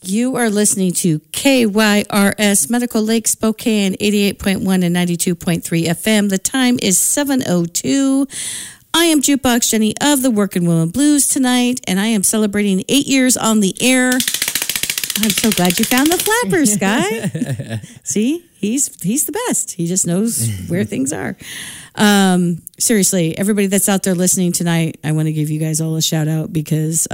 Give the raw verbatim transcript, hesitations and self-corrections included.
You are listening to K Y R S Medical Lake Spokane, eighty-eight point one and ninety-two point three F M. The time is seven oh two. I am Jukebox Jenny of the Working Woman Blues tonight, and I am celebrating eight years on the air. I'm so glad you found the flappers, guy. See, he's he's the best. He just knows where things are. Um, seriously, everybody that's out there listening tonight, I want to give you guys all a shout out because